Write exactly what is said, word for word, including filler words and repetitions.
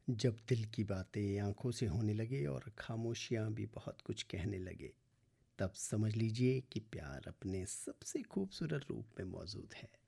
जब दिल की बातें आंखों से होने लगे और खामोशियां भी बहुत कुछ कहने लगे, तब समझ लीजिए कि प्यार अपने सबसे खूबसूरत रूप में मौजूद है।